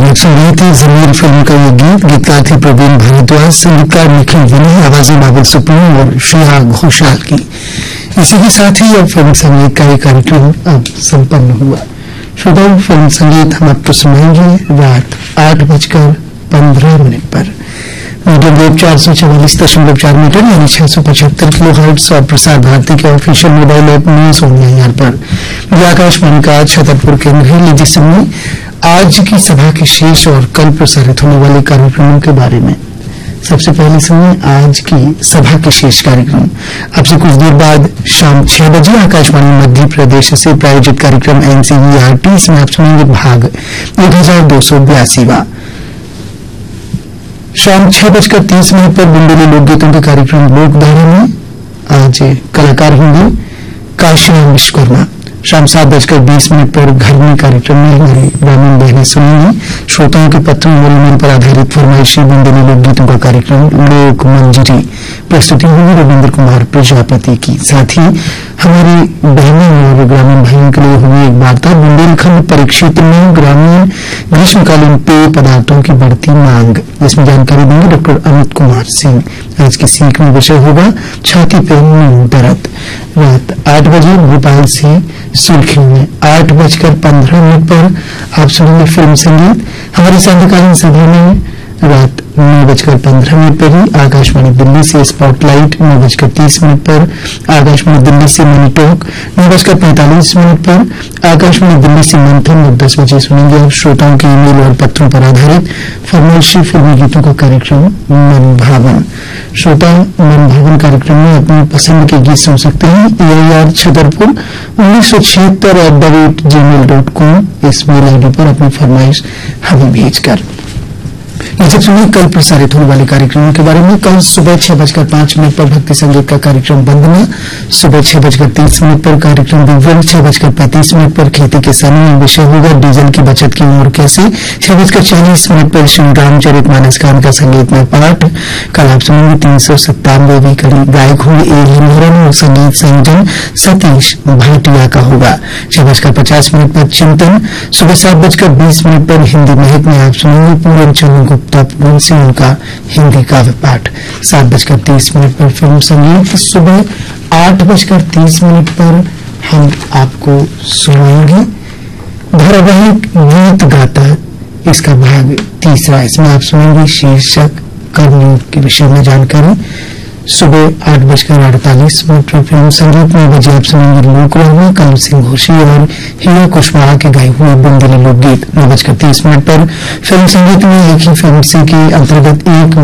आप सुन रहे थे जमीर फिल्म का ये गीत। गीतकार थे प्रवीण भारद्वाज, संगीतकार निखिल विनय, आवाजें बाबुल सुप्रीम और श्रेया घोषाल की। इसी के साथ ही अब फिल्म संगीत का ये कार्यक्रम अब संपन्न हुआ। श्रोताओं, फिल्म संगीत हम आपको सुनाएंगे रात 8:15 पर मीडियम वेव 444.4 मीटर यानी 675 किलोहर्ट्ज और प्रसार भारती के official mobile app news on AIR पर। ये आकाशवाणी का छतरपुर केंद्र है। लीजिए सुनिए आज की सभा के शेष और कल प्रसारित होने वाले कार्यक्रमों के बारे में। सबसे पहले सुनिए आज की सभा के शेष कार्यक्रम। अब से कुछ देर बाद शाम 6 बजे आकाशवाणी मध्य प्रदेश से प्रायोजित कार्यक्रम एनसीईआरटी, इसमें आप सुनेंगे भाग 1282वां। शाम 6:30 पर बुंदेली लोकगीतों के कार्यक्रम लोकधारा में आज कलाकार होंगे काशीराम विश्वकर्मा। शाम 7:20 पर घर में कार्यक्रम में हमारी ग्रामीण बहनें सुनेंगी श्रोताओं के पत्रों और ईमेल पर आधारित फरमाइशी बुंदेली लोकगीतों का कार्यक्रम लोक मंजरी। प्रस्तुति होगी रविंद्र कुमार प्रजापति की। साथ ही हमारी बहनों और ग्रामीण भाइयों के लिए हुई एक वार्ता बुंदेलखंड परिक्षेत्र में ग्रामीण ग्रीष्मकालीन पेय पदार्थों की बढ़ती मांग। इसमें जानकारी देंगे डॉक्टर अमित कुमार सिंह। आज की सीख में विषय होगा छाती पे नींद दर्द। रात 8 बजे भोपाल से सुर्खियों में 8:15 पर आप सुनेंगे फिल्म संगीत। हमारी सांध्यकालीन सभा में रात 9:15 पर ही आकाशवाणी दिल्ली से स्पॉटलाइट, 9:30 पर आकाशवाणी दिल्ली से मनी टॉक, 9:45 पर आकाशवाणी दिल्ली से मंथन और 10 बजे सुनेंगे आप श्रोताओं के ईमेल और पत्रों पर आधारित फरमाइशी फिल्मी गीतों का कार्यक्रम मन भावन। श्रोता मन भावन कार्यक्रम में अपनी पसंद के गीत सुन सकते हैं। एआईआर छतरपुर 1976@gmail.com इस मेल आईडी पर अपनी फरमाइश हमें भेजकर। जब सुनिए कल प्रसारित होने वाले कार्यक्रमों के बारे में। कल सुबह 6:05 पर भक्ति संगीत का कार्यक्रम वंदना, सुबह 6:30 पर कार्यक्रम दिव्यांग, 6:35 पर खेती किसानी में विषय होगा डीजल की बचत की और कैसे, 6:40 पर श्री रामचरित मानस खान का संगीत में पाठ। कल आप सुनेंगे 397वीं कड़ी। गायक हुए ए हरिहरन और संगीत संयोजन सतीश भाटिया का होगा। 6:50 पर चिंतन, सुबह 7:20 पर हिंदी महक में आप सुनेंगे पूरन चंद्र गुप्ता सिंह का हिंदी काव्य पाठ। 7:30 पर फिल्म संगीत। सुबह 8:30 पर हम आपको सुनाएंगे धारावाहिक गीत गाता, इसका भाग 3। इसमें आप सुनेंगे शीर्षक कर्मयोग के विषय में जानकारी। सुबह 8:48 पर फिल्म संगीत। 9 बजे आप सुनेंगे लोकराग, कमल सिंह घोषी और हीरा कुशवाहा के गाए हुए बुंदेली लोकगीत। 9:30 पर फिल्म संगीत में एक ही फिल्म से के अंतर्गत एक